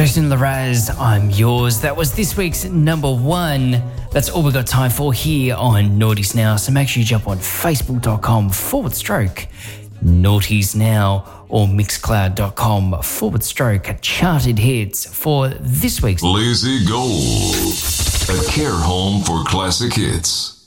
Jason Mraz, I'm yours. That was this week's number one. That's all we've got time for here on Naughties Now. So make sure you jump on facebook.com/Naughties Now or mixcloud.com/charted hits for this week's Lazy Gold, a care home for classic hits.